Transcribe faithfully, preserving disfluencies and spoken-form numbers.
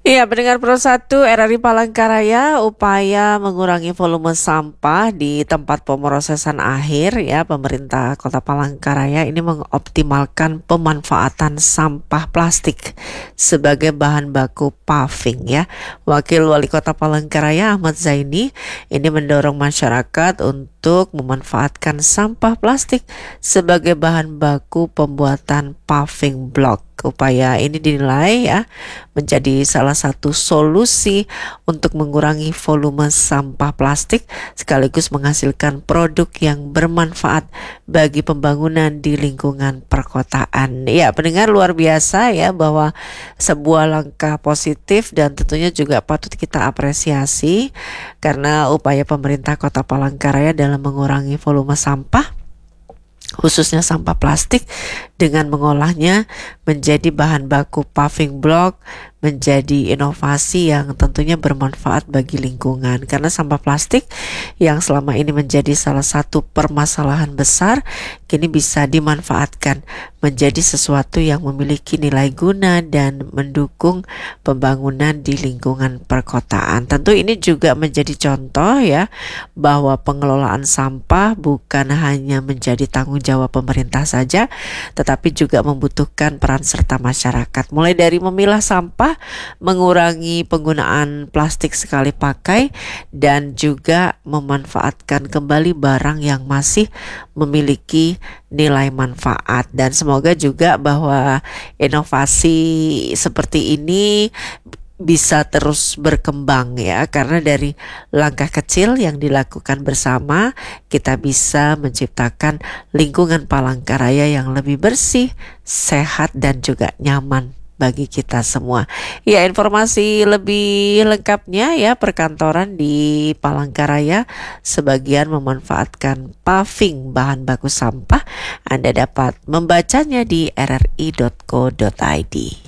Iya, pendengar Pro satu R R I Palangkaraya, upaya mengurangi volume sampah di tempat pemrosesan akhir ya, pemerintah Kota Palangkaraya ini mengoptimalkan pemanfaatan sampah plastik sebagai bahan baku paving ya. Wakil Wali Kota Palangkaraya Ahmad Zaini ini mendorong masyarakat untuk memanfaatkan sampah plastik sebagai bahan baku pembuatan paving block. Upaya ini dinilai ya menjadi salah satu solusi untuk mengurangi volume sampah plastik sekaligus menghasilkan produk yang bermanfaat bagi pembangunan di lingkungan perkotaan. Ya, pendengar, luar biasa ya bahwa sebuah langkah positif dan tentunya juga patut kita apresiasi karena upaya pemerintah Kota Palangkaraya dalam mengurangi volume sampah khususnya sampah plastik dengan mengolahnya menjadi bahan baku paving block menjadi inovasi yang tentunya bermanfaat bagi lingkungan karena sampah plastik yang selama ini menjadi salah satu permasalahan besar kini bisa dimanfaatkan menjadi sesuatu yang memiliki nilai guna dan mendukung pembangunan di lingkungan perkotaan. Tentu ini juga menjadi contoh ya bahwa pengelolaan sampah bukan hanya menjadi tanggung jawab pemerintah saja tetapi juga membutuhkan peran serta masyarakat mulai dari memilah sampah, mengurangi penggunaan plastik sekali pakai dan juga memanfaatkan kembali barang yang masih memiliki nilai manfaat dan semoga juga bahwa inovasi seperti ini bisa terus berkembang ya karena dari langkah kecil yang dilakukan bersama kita bisa menciptakan lingkungan Palangkaraya yang lebih bersih, sehat dan juga nyaman bagi kita semua. Ya, informasi lebih lengkapnya ya perkantoran di Palangkaraya sebagian memanfaatkan paving bahan baku sampah. Anda dapat membacanya di r r i dot co dot i d.